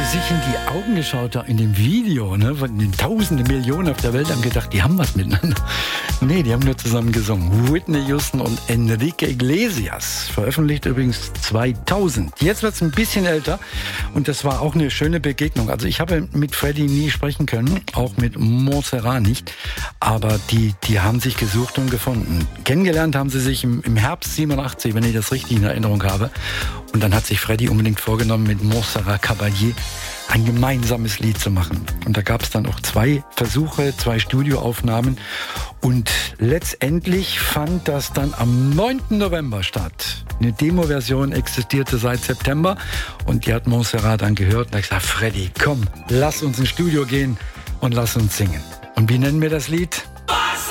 sich in die Augen geschaut da in dem Video, ne, von den Tausenden, Millionen auf der Welt, haben gedacht, die haben was miteinander. Nee, die haben nur zusammen gesungen. Whitney Houston und Enrique Iglesias. Veröffentlicht übrigens 2000. Jetzt wird es ein bisschen älter und das war auch eine schöne Begegnung. Also ich habe mit Freddie nie sprechen können, auch mit Montserrat nicht. Aber die haben sich gesucht und gefunden. Kennengelernt haben sie sich im Herbst 87, wenn ich das richtig in Erinnerung habe. Und dann hat sich Freddie unbedingt vorgenommen, mit Montserrat Caballé ein gemeinsames Lied zu machen. Und da gab es dann auch 2 Versuche, 2 Studioaufnahmen. Und letztendlich fand das dann am 9. November statt. Eine Demo-Version existierte seit September. Und die hat Montserrat dann gehört und hat gesagt, Freddie, komm, lass uns ins Studio gehen und lass uns singen. Und wie nennen wir das Lied?